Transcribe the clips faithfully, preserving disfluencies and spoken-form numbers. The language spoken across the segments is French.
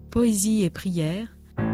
Poésie et prière.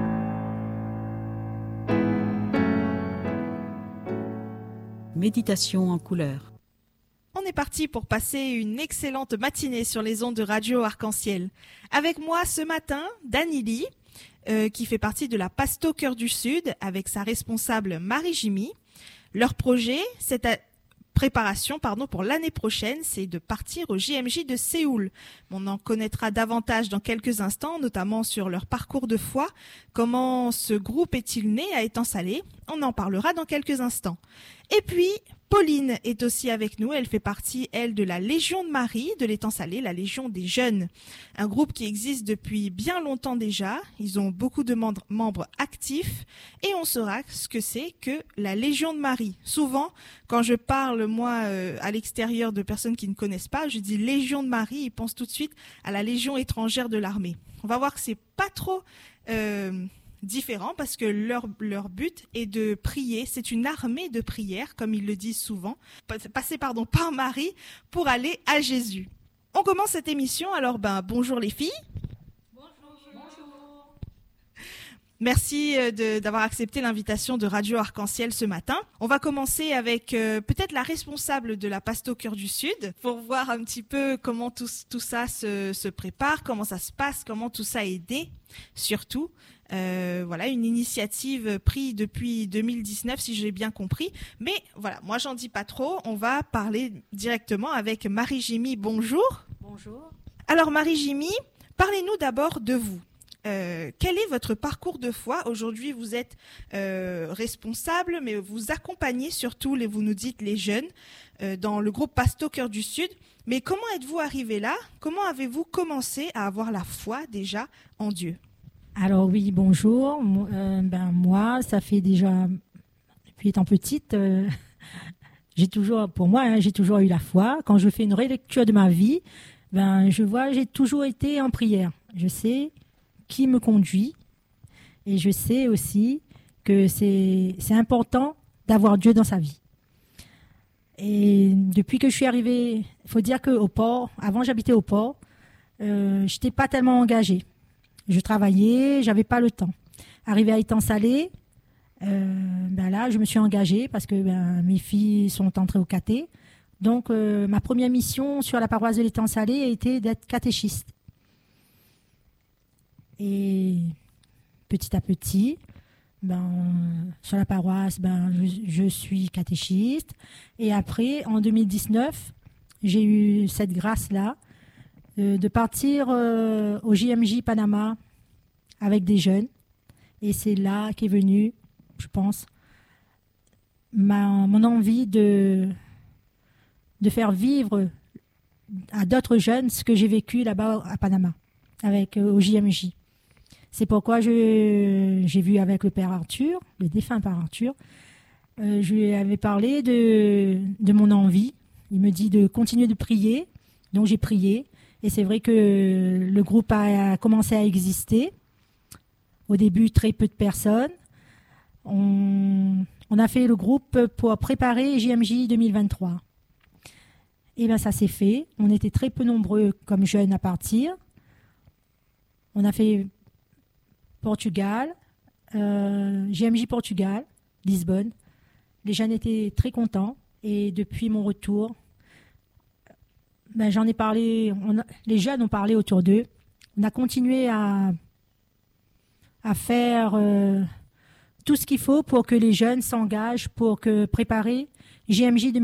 Méditation en couleur. On est parti pour passer une excellente matinée sur les ondes de Radio Arc-en-Ciel. Avec moi ce matin, Danili, euh, qui fait partie de la Pasto Cœur du Sud, avec sa responsable Marie-Jimmy. Leur projet, cette a- préparation pardon, pour l'année prochaine, c'est de partir au J M J de Séoul. On en connaîtra davantage dans quelques instants, notamment sur leur parcours de foi. Comment ce groupe est-il né à Étang-Salé? On en parlera dans quelques instants. Et puis, Pauline est aussi avec nous. Elle fait partie, elle, de la Légion de Marie de l'Étang-Salé, la Légion des Jeunes. Un groupe qui existe depuis bien longtemps déjà. Ils ont beaucoup de membres, membres actifs. Et on saura ce que c'est que la Légion de Marie. Souvent, quand je parle, moi, euh, à l'extérieur de personnes qui ne connaissent pas, je dis Légion de Marie, ils pensent tout de suite à la Légion étrangère de l'armée. On va voir que c'est pas trop... Euh, différent parce que leur, leur but est de prier. C'est une armée de prière, comme ils le disent souvent, passer pardon, par Marie pour aller à Jésus. On commence cette émission, alors ben bonjour les filles. Bonjour. Bonjour. Merci de, d'avoir accepté l'invitation de Radio Arc-en-Ciel ce matin. On va commencer avec euh, peut-être la responsable de la Pasto Cœur du Sud pour voir un petit peu comment tout, tout ça se, se prépare, comment ça se passe, comment tout ça est né, surtout. Euh, voilà, une initiative prise depuis deux mille dix-neuf, si j'ai bien compris. Mais voilà, moi j'en dis pas trop. On va parler directement avec Marie-Jimmy. Bonjour. Bonjour. Alors Marie-Jimmy, parlez-nous d'abord de vous. Euh, quel est votre parcours de foi? Aujourd'hui, vous êtes euh, responsable, mais vous accompagnez surtout, les, vous nous dites, les jeunes euh, dans le groupe Pasto Cœur du Sud. Mais comment êtes-vous arrivé là? Comment avez-vous commencé à avoir la foi déjà en Dieu? Alors oui, bonjour. Euh, ben moi, ça fait déjà depuis étant petite, euh, j'ai toujours, pour moi, hein, j'ai toujours eu la foi. Quand je fais une relecture de ma vie, ben je vois, j'ai toujours été en prière. Je sais qui me conduit et je sais aussi que c'est c'est important d'avoir Dieu dans sa vie. Et depuis que je suis arrivée, il faut dire que au port, avant j'habitais au port, euh, j'étais pas tellement engagée. Je travaillais, j'avais pas le temps. Arrivé à Étang-Salé, euh, ben là, je me suis engagée parce que ben, mes filles sont entrées au caté. Donc, euh, ma première mission sur la paroisse de l'Étang-Salé a été d'être catéchiste. Et petit à petit, ben, sur la paroisse, ben, je, je suis catéchiste. Et après, en deux mille dix-neuf, j'ai eu cette grâce-là de partir euh, au J M J Panama avec des jeunes. Et c'est là qu'est venue, je pense, ma, mon envie de, de faire vivre à d'autres jeunes ce que j'ai vécu là-bas à Panama, avec, euh, au J M J. C'est pourquoi je, j'ai vu avec le père Arthur, le défunt père Arthur, euh, je lui avais parlé de, de mon envie. Il me dit de continuer de prier, donc j'ai prié. Et c'est vrai que le groupe a commencé à exister. Au début, très peu de personnes. On, on a fait le groupe pour préparer J M J deux mille vingt-trois. Et bien ça s'est fait. On était très peu nombreux comme jeunes à partir. On a fait Portugal, euh, J M J Portugal, Lisbonne. Les jeunes étaient très contents. Et depuis mon retour, ben, j'en ai parlé, on a, les jeunes ont parlé autour d'eux. On a continué à, à faire euh, tout ce qu'il faut pour que les jeunes s'engagent pour que préparer J M J deux mille vingt-trois.